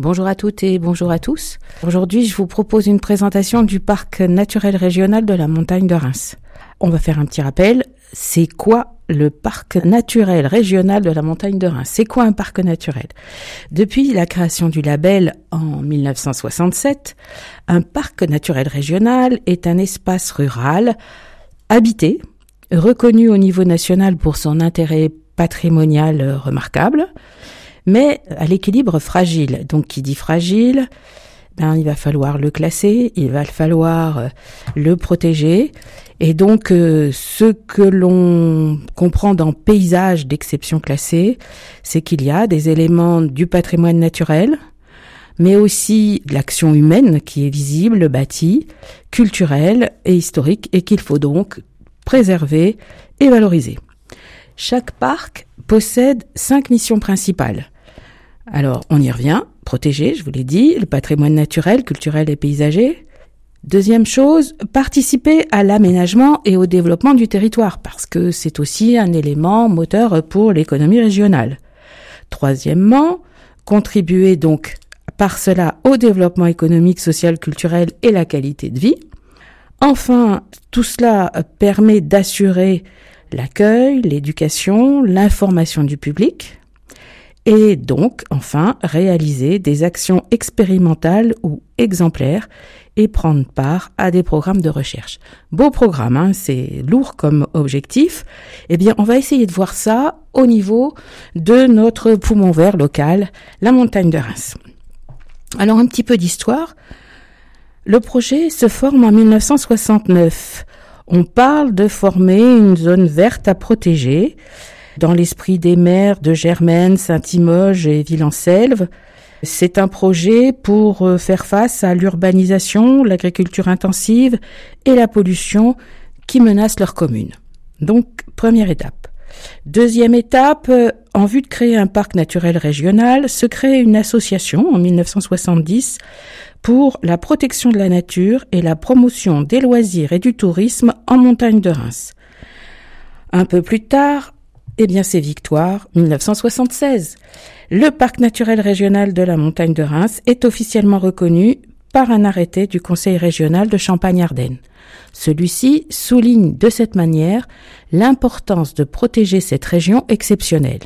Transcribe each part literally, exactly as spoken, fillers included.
Bonjour à toutes et bonjour à tous. Aujourd'hui, je vous propose une présentation du parc naturel régional de la montagne de Reims. On va faire un petit rappel. C'est quoi le parc naturel régional de la montagne de Reims? C'est quoi un parc naturel? Depuis la création du label en mille neuf cent soixante-sept, un parc naturel régional est un espace rural habité, reconnu au niveau national pour son intérêt patrimonial remarquable, mais à l'équilibre fragile. Donc, qui dit fragile, ben, il va falloir le classer, il va falloir le protéger. Et donc, euh, ce que l'on comprend dans paysage d'exception classée, c'est qu'il y a des éléments du patrimoine naturel, mais aussi de l'action humaine qui est visible, bâtie, culturelle et historique, et qu'il faut donc préserver et valoriser. Chaque parc possède cinq missions principales. Alors, on y revient, protéger, je vous l'ai dit, le patrimoine naturel, culturel et paysager. Deuxième chose, participer à l'aménagement et au développement du territoire, parce que c'est aussi un élément moteur pour l'économie régionale. Troisièmement, contribuer donc par cela au développement économique, social, culturel et la qualité de vie. Enfin, tout cela permet d'assurer l'accueil, l'éducation, l'information du public. Et donc, enfin, réaliser des actions expérimentales ou exemplaires et prendre part à des programmes de recherche. Beau programme, hein, c'est lourd comme objectif. Eh bien, on va essayer de voir ça au niveau de notre poumon vert local, la montagne de Reims. Alors, un petit peu d'histoire. Le projet se forme en mille neuf cent soixante-neuf. On parle de former une zone verte à protéger dans l'esprit des maires de Germaine, Saint-Limoges et Ville-en-Selve. C'est un projet pour faire face à l'urbanisation, l'agriculture intensive et la pollution qui menacent leur commune. Donc, première étape. Deuxième étape, en vue de créer un parc naturel régional, se crée une association en mille neuf cent soixante-dix pour la protection de la nature et la promotion des loisirs et du tourisme en montagne de Reims. Un peu plus tard, eh bien, c'est victoire, mille neuf cent soixante-seize. Le parc naturel régional de la montagne de Reims est officiellement reconnu par un arrêté du Conseil régional de Champagne-Ardenne. Celui-ci souligne de cette manière l'importance de protéger cette région exceptionnelle.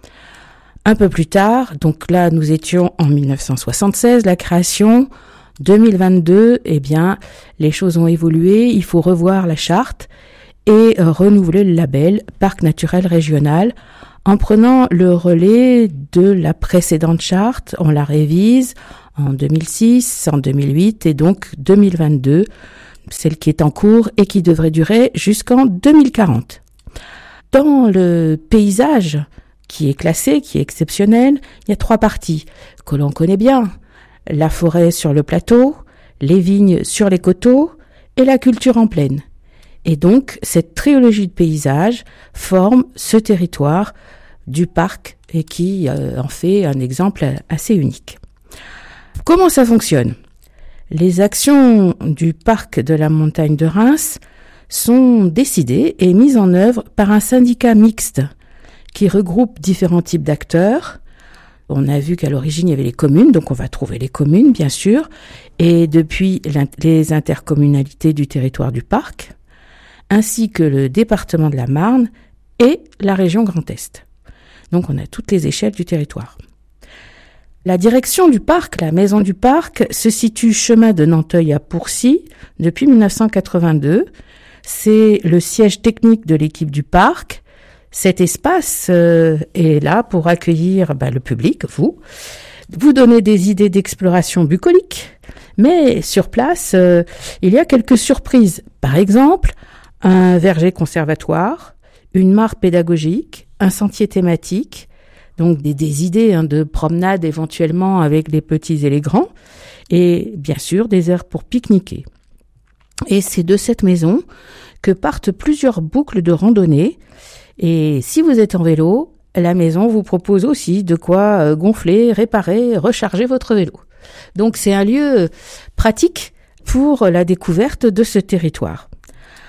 Un peu plus tard, donc là nous étions en mille neuf cent soixante-seize, la création, deux mille vingt-deux, eh bien, les choses ont évolué, il faut revoir la charte et euh, renouveler le label Parc naturel régional en prenant le relais de la précédente charte. On la révise en deux mille six, en deux mille huit et donc deux mille vingt-deux, celle qui est en cours et qui devrait durer jusqu'en deux mille quarante. Dans le paysage qui est classé, qui est exceptionnel, il y a trois parties que l'on connaît bien. La forêt sur le plateau, les vignes sur les coteaux et la culture en plaine. Et donc, cette trilogie de paysages forme ce territoire du parc et qui euh, en fait un exemple assez unique. Comment ça fonctionne? Les actions du parc de la montagne de Reims sont décidées et mises en œuvre par un syndicat mixte qui regroupe différents types d'acteurs. On a vu qu'à l'origine, il y avait les communes, donc on va trouver les communes, bien sûr, et depuis les intercommunalités du territoire du parc, ainsi que le département de la Marne et la région Grand Est. Donc on a toutes les échelles du territoire. La direction du parc, la maison du parc, se situe chemin de Nanteuil à Pourcy depuis mille neuf cent quatre-vingt-deux. C'est le siège technique de l'équipe du parc. Cet espace euh, est là pour accueillir bah, le public, vous, vous donner des idées d'exploration bucolique, mais sur place, euh, il y a quelques surprises. Par exemple, un verger conservatoire, une mare pédagogique, un sentier thématique, donc des, des idées hein, de promenade éventuellement avec les petits et les grands, et bien sûr des aires pour pique-niquer. Et c'est de cette maison que partent plusieurs boucles de randonnée. Et si vous êtes en vélo, la maison vous propose aussi de quoi gonfler, réparer, recharger votre vélo. Donc c'est un lieu pratique pour la découverte de ce territoire.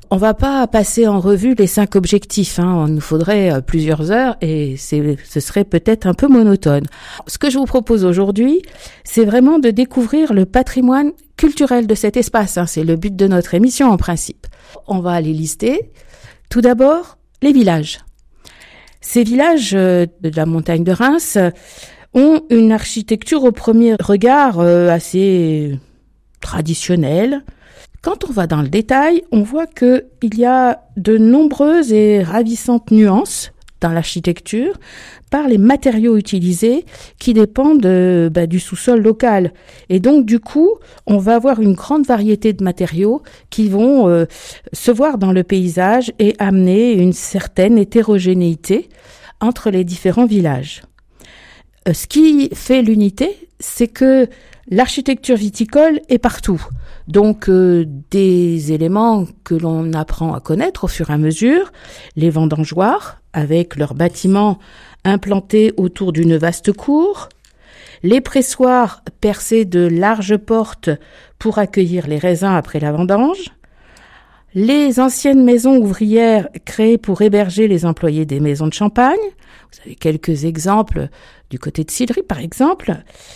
On va pas passer en revue les cinq objectifs, hein. Il nous faudrait plusieurs heures et c'est, ce serait peut-être un peu monotone. Ce que je vous propose aujourd'hui, c'est vraiment de découvrir le patrimoine culturel de cet espace, hein. C'est le but de notre émission en principe. On va les lister. Tout d'abord, les villages. Ces villages de la montagne de Reims ont une architecture au premier regard assez traditionnelle. Quand on va dans le détail, on voit que il y a de nombreuses et ravissantes nuances dans l'architecture par les matériaux utilisés qui dépendent de, bah, du sous-sol local. Et donc, du coup, on va avoir une grande variété de matériaux qui vont euh, se voir dans le paysage et amener une certaine hétérogénéité entre les différents villages. Euh, ce qui fait l'unité, c'est que l'architecture viticole est partout. Donc, euh, des éléments que l'on apprend à connaître au fur et à mesure, les vendangeoirs, avec leurs bâtiments implantés autour d'une vaste cour, les pressoirs percés de larges portes pour accueillir les raisins après la vendange, les anciennes maisons ouvrières créées pour héberger les employés des maisons de champagne. Vous avez quelques exemples du côté de Sillery, par exemple.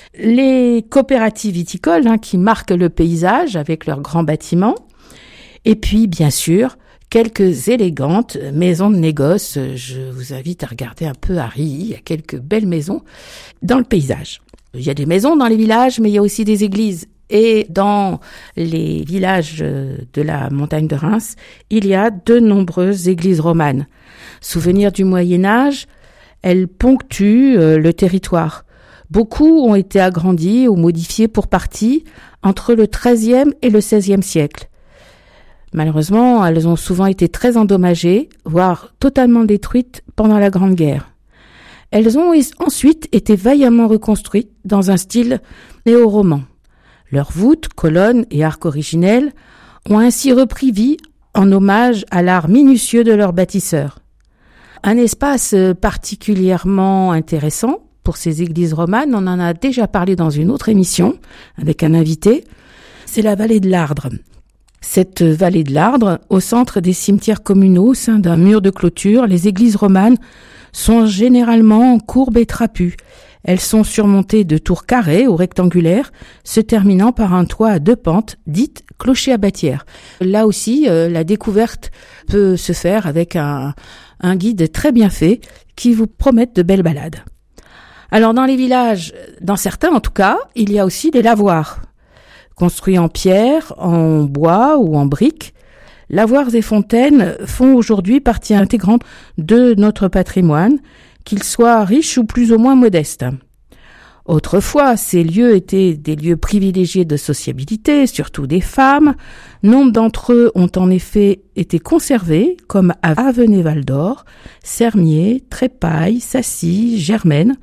Les coopératives viticoles, hein, qui marquent le paysage avec leurs grands bâtiments. Et puis, bien sûr, quelques élégantes maisons de négoce. Je vous invite à regarder un peu Harry. Il y a quelques belles maisons dans le paysage. Il y a des maisons dans les villages, mais il y a aussi des églises. Et dans les villages de la montagne de Reims, il y a de nombreuses églises romanes. Souvenir du Moyen-Âge, elles ponctuent le territoire. Beaucoup ont été agrandis ou modifiés pour partie entre le treizième et le seizième siècle. Malheureusement, elles ont souvent été très endommagées, voire totalement détruites pendant la Grande Guerre. Elles ont ensuite été vaillamment reconstruites dans un style néo-roman. Leurs voûtes, colonnes et arcs originels ont ainsi repris vie en hommage à l'art minutieux de leurs bâtisseurs. Un espace particulièrement intéressant pour ces églises romanes, on en a déjà parlé dans une autre émission avec un invité, c'est la vallée de l'Ardre. Cette vallée de l'Ardre, au centre des cimetières communaux, au sein d'un mur de clôture, les églises romanes sont généralement courbes et trapues. Elles sont surmontées de tours carrées ou rectangulaires, se terminant par un toit à deux pentes, dites clocher à bâtière. Là aussi, euh, la découverte peut se faire avec un, un guide très bien fait qui vous promet de belles balades. Alors dans les villages, dans certains en tout cas, il y a aussi des lavoirs. Construits en pierre, en bois ou en briques, lavoirs et fontaines font aujourd'hui partie intégrante de notre patrimoine, qu'ils soient riches ou plus ou moins modestes. Autrefois, ces lieux étaient des lieux privilégiés de sociabilité, surtout des femmes. Nombre d'entre eux ont en effet été conservés, comme à Avenay-Val-d'Or, Sermier, Trépaille, Sassy, Germaine,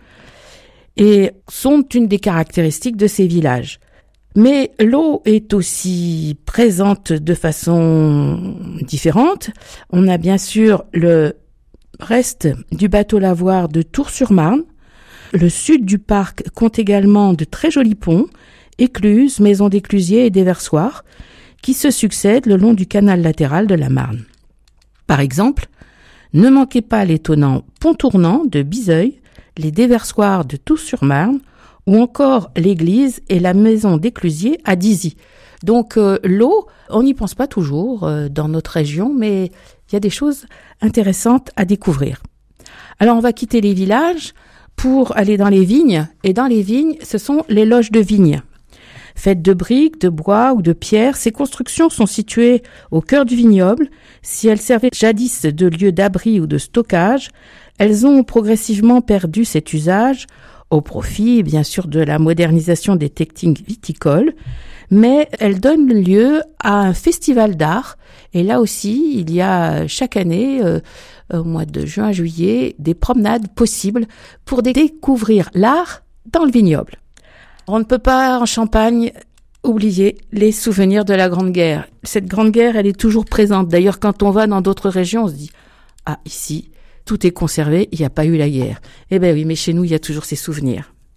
et sont une des caractéristiques de ces villages. Mais l'eau est aussi présente de façon différente. On a bien sûr le reste du bateau lavoir de Tours-sur-Marne. Le sud du parc compte également de très jolis ponts, écluses, maisons d'éclusiers et déversoirs qui se succèdent le long du canal latéral de la Marne. Par exemple, ne manquez pas l'étonnant pont tournant de Bizeuil, les déversoirs de Tours-sur-Marne ou encore l'église et la maison d'éclusiers à Dizy. Donc euh, l'eau, on n'y pense pas toujours euh, dans notre région, mais il y a des choses intéressantes à découvrir. Alors on va quitter les villages pour aller dans les vignes, et dans les vignes, ce sont les loges de vignes. Faites de briques, de bois ou de pierre, ces constructions sont situées au cœur du vignoble. Si elles servaient jadis de lieu d'abri ou de stockage, elles ont progressivement perdu cet usage, au profit bien sûr de la modernisation des techniques viticoles, mais elles donnent lieu à un festival d'art. Et là aussi, il y a chaque année, euh, au mois de juin-juillet, des promenades possibles pour découvrir l'art dans le vignoble. On ne peut pas en Champagne oublier les souvenirs de la Grande Guerre. Cette Grande Guerre, elle est toujours présente. D'ailleurs, quand on va dans d'autres régions, on se dit « Ah, ici, tout est conservé, il n'y a pas eu la guerre. » Eh bien oui, mais chez nous, il y a toujours ces souvenirs.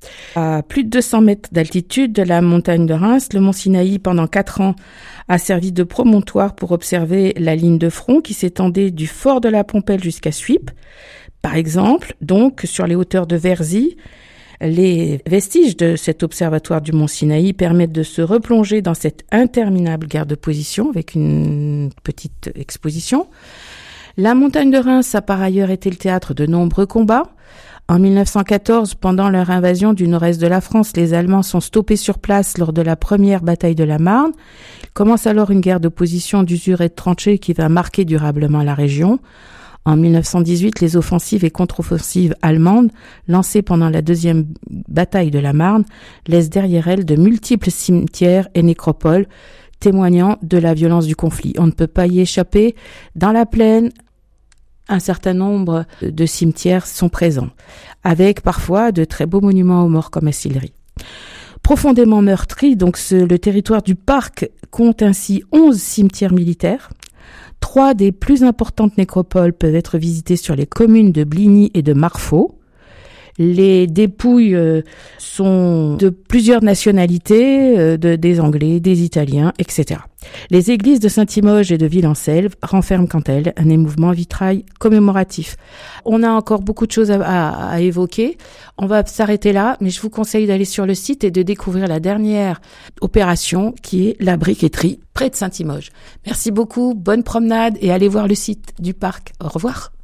À plus de deux cents mètres d'altitude de la montagne de Reims, le mont Sinaï, pendant quatre ans, a servi de promontoire pour observer la ligne de front qui s'étendait du fort de la Pompelle jusqu'à Suippes. Par exemple, donc, sur les hauteurs de Verzy, les vestiges de cet observatoire du mont Sinaï permettent de se replonger dans cette interminable guerre de position avec une petite exposition. La montagne de Reims a par ailleurs été le théâtre de nombreux combats. En mille neuf cent quatorze, pendant leur invasion du nord-est de la France, les Allemands sont stoppés sur place lors de la première bataille de la Marne. Il commence alors une guerre de position, d'usure et de tranchées qui va marquer durablement la région. En mille neuf cent dix-huit, les offensives et contre-offensives allemandes, lancées pendant la deuxième bataille de la Marne, laissent derrière elles de multiples cimetières et nécropoles, témoignant de la violence du conflit. On ne peut pas y échapper. Dans la plaine, un certain nombre de cimetières sont présents, avec parfois de très beaux monuments aux morts comme à Sillery. Profondément meurtri, donc ce, le territoire du parc compte ainsi onze cimetières militaires. Trois des plus importantes nécropoles peuvent être visitées sur les communes de Bligny et de Marfaux. Les dépouilles euh, sont de plusieurs nationalités, euh, de, des Anglais, des Italiens, et cetera. Les églises de Saint-Limoges et de Villenselve renferment quant à elles un émouvant vitrail commémoratif. On a encore beaucoup de choses à, à, à évoquer. On va s'arrêter là, mais je vous conseille d'aller sur le site et de découvrir la dernière opération qui est la briqueterie près de Saint-Limoges. Merci beaucoup, bonne promenade et allez voir le site du parc. Au revoir.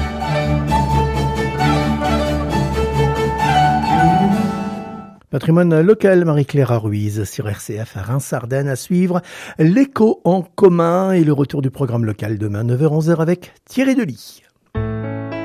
Patrimoine local, Marie-Claire Ruiz sur R C F à Reims-Ardennes. À suivre l'écho en commun et le retour du programme local demain neuf heures onze heures avec Thierry Delis.